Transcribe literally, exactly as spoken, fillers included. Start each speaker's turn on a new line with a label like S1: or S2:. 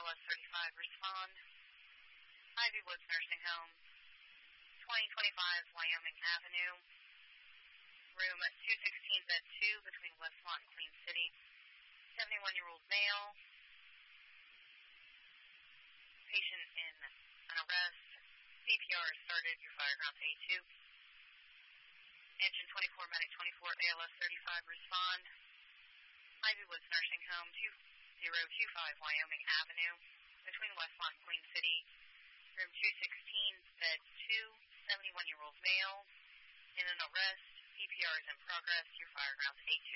S1: S thirty-five, respond. Ivy Woods Nursing Home, twenty twenty-five Wyoming Avenue, room two sixteen, bed two, between Westmont and Queen City, seventy-one-year-old male, patient in an arrest, C P R started, your fire ground A two, engine twenty-four, medic twenty-four, A L S thirty-five, respond. Ivy Woods Nursing Home, two zero two five Wyoming Avenue, between Westmont and Queen City, room two sixteen, bed two, seventy-one-year-old male, in an arrest, C P R is in progress, your fire ground A two.